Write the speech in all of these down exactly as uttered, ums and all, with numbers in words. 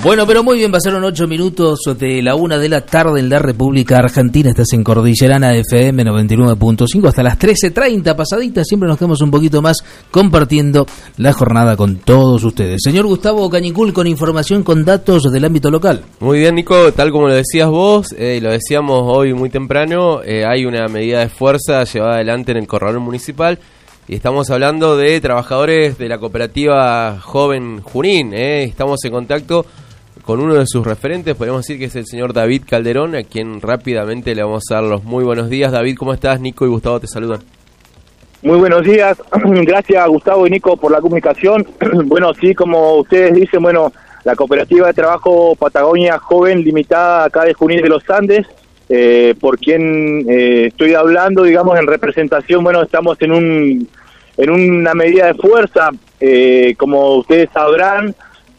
Bueno, pero muy bien, pasaron ocho minutos de la una de la tarde en la República Argentina. Estás en Cordillerana F M noventa y nueve punto cinco hasta las trece treinta pasaditas. Siempre nos quedamos un poquito más compartiendo la jornada con todos ustedes. Señor Gustavo Cañicul, con información, con datos del ámbito local. Muy bien, Nico, tal como lo decías vos, eh, lo decíamos hoy muy temprano, eh, hay una medida de fuerza llevada adelante en el Corralón Municipal. Y estamos hablando de trabajadores de la cooperativa Joven Junín. Eh. Estamos en contacto con uno de sus referentes, podemos decir que es el señor David Calderón, a quien rápidamente le vamos a dar los muy buenos días. David, ¿cómo estás? Nico y Gustavo te saludan. Muy buenos días, gracias Gustavo y Nico por la comunicación. Bueno, sí, como ustedes dicen, bueno, la cooperativa de trabajo Patagonia Joven Limitada acá de Junín de los Andes, eh, por quien eh, estoy hablando, digamos, en representación, bueno, estamos en un en una medida de fuerza, eh, como ustedes sabrán.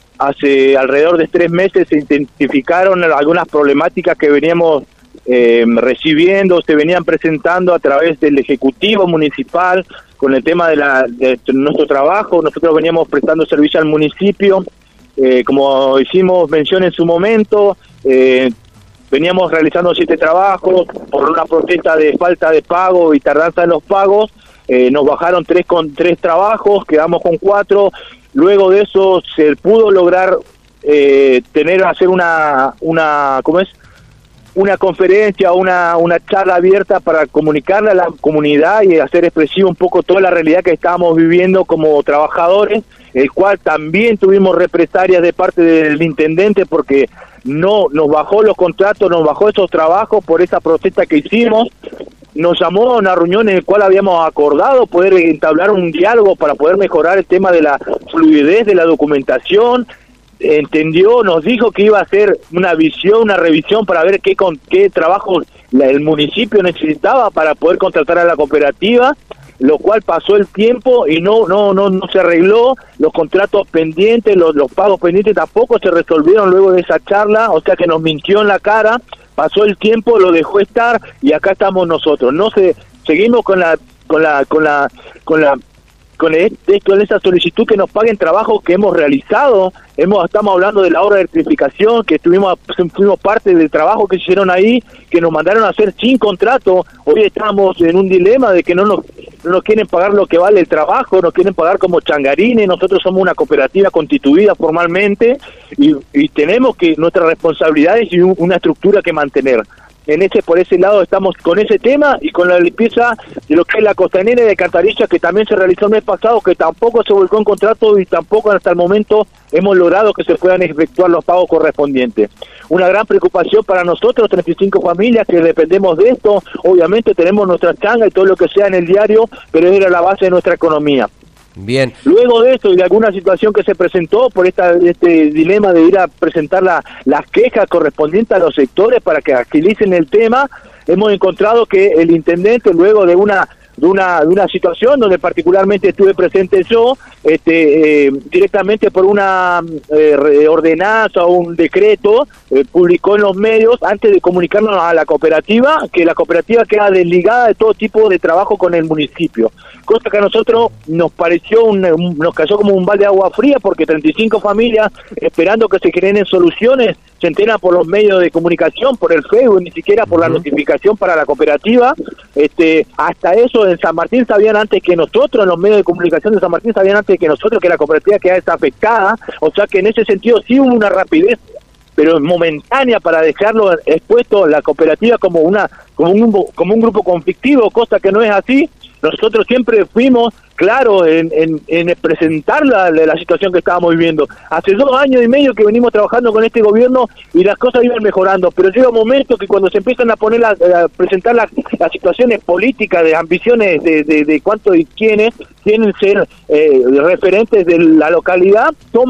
Hace alrededor de tres meses se identificaron algunas problemáticas que veníamos eh, recibiendo, se venían presentando a través del Ejecutivo Municipal con el tema de, la, de nuestro trabajo. Nosotros veníamos prestando servicio al municipio, eh, como hicimos mención en su momento, eh, veníamos realizando siete trabajos por una protesta de falta de pago y tardanza en los pagos. Eh, nos bajaron tres con tres trabajos, quedamos con cuatro. Luego de eso se pudo lograr eh, tener hacer una una ¿cómo es? una conferencia, una una charla abierta para comunicarle a la comunidad y hacer expresivo un poco toda la realidad que estábamos viviendo como trabajadores, el cual también tuvimos represalias de parte del intendente porque no nos bajó los contratos, nos bajó esos trabajos por esa protesta que hicimos. Nos llamó a una reunión en la cual habíamos acordado poder entablar un diálogo para poder mejorar el tema de la fluidez de la documentación. Entendió, nos dijo que iba a hacer una visión, una revisión para ver qué con qué trabajo la, el municipio necesitaba para poder contratar a la cooperativa, lo cual pasó el tiempo y no no no no se arregló. Los contratos pendientes, los, los pagos pendientes tampoco se resolvieron luego de esa charla, o sea que nos mintió en la cara. Pasó el tiempo, lo dejó estar y acá estamos nosotros. No sé, seguimos con la con la con la con la con, el, con esa solicitud que nos paguen trabajos que hemos realizado. Hemos estamos hablando de la obra de electrificación, que estuvimos fuimos parte del trabajo que hicieron ahí, que nos mandaron a hacer sin contrato. Hoy estamos en un dilema de que no nos no nos quieren pagar lo que vale el trabajo, nos quieren pagar como changarines. Nosotros somos una cooperativa constituida formalmente y, y tenemos que nuestras responsabilidades y un, una estructura que mantener. En ese por ese lado estamos con ese tema y con la limpieza de lo que es la costanera de Cantarillas, que también se realizó el mes pasado, que tampoco se volcó en contrato y tampoco hasta el momento hemos logrado que se puedan efectuar los pagos correspondientes. Una gran preocupación para nosotros, treinta y cinco familias que dependemos de esto. Obviamente tenemos nuestra changa y todo lo que sea en el diario, pero era la base de nuestra economía. Bien. Luego de esto y de alguna situación que se presentó por esta, este dilema de ir a presentar la, las quejas correspondientes a los sectores para que agilicen el tema, hemos encontrado que el intendente, luego de una de una de una situación donde particularmente estuve presente yo, este eh, directamente por una eh, ordenanza o un decreto, eh, publicó en los medios, antes de comunicarnos a la cooperativa, que la cooperativa queda desligada de todo tipo de trabajo con el municipio, cosa que a nosotros nos pareció un, un, nos cayó como un balde de agua fría, porque treinta y cinco familias esperando que se generen soluciones se enteran por los medios de comunicación, por el Facebook, ni siquiera por la notificación para la cooperativa. Este hasta eso en San Martín sabían antes que nosotros, en los medios de comunicación de San Martín sabían antes que nosotros que la cooperativa queda desafectada, o sea que en ese sentido sí hubo una rapidez, pero momentánea, para dejarlo expuesto la cooperativa como una como un como un grupo conflictivo, cosa que no es así. Nosotros siempre fuimos claros en, en, en presentar la, la situación que estábamos viviendo. Hace dos años y medio que venimos trabajando con este gobierno y las cosas iban mejorando, pero llega un momento que cuando se empiezan a poner la, a presentar las, las situaciones políticas, de ambiciones de, de, de cuánto y quiénes quieren ser eh, referentes de la localidad, toma